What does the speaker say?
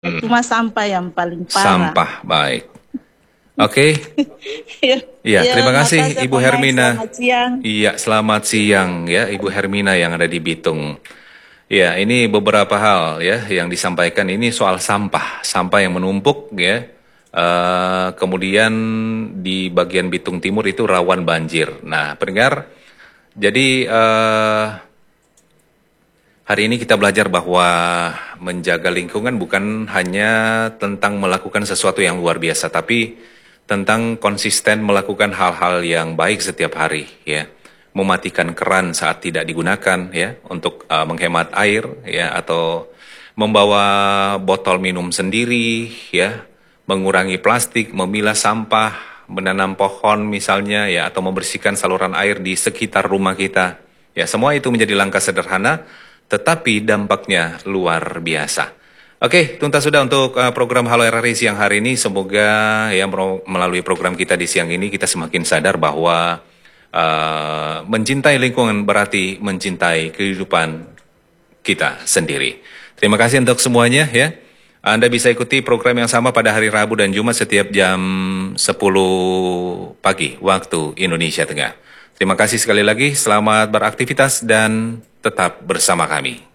Cuma sampah yang paling parah. Sampah, baik. Oke, Ya, iya, ya, terima kasih makasih Ibu Pamai. Hermina. Selamat siang. Iya, selamat siang ya Ibu Hermina yang ada di Bitung. Ya, ini beberapa hal ya yang disampaikan ini soal sampah, sampah yang menumpuk ya. Kemudian di bagian Bitung Timur itu rawan banjir. Nah, pendengar, jadi hari ini kita belajar bahwa menjaga lingkungan bukan hanya tentang melakukan sesuatu yang luar biasa, tapi tentang konsisten melakukan hal-hal yang baik setiap hari, ya. Mematikan keran saat tidak digunakan, ya, untuk menghemat air, ya, atau membawa botol minum sendiri, ya, mengurangi plastik, memilah sampah, menanam pohon misalnya, ya, atau membersihkan saluran air di sekitar rumah kita. Ya, semua itu menjadi langkah sederhana tetapi dampaknya luar biasa. Oke, tuntas sudah untuk program Halo RRI siang hari ini. Semoga ya melalui program kita di siang ini kita semakin sadar bahwa mencintai lingkungan berarti mencintai kehidupan kita sendiri. Terima kasih untuk semuanya ya. Anda bisa ikuti program yang sama pada hari Rabu dan Jumat setiap jam 10 pagi waktu Indonesia Tengah. Terima kasih sekali lagi, selamat beraktivitas dan tetap bersama kami.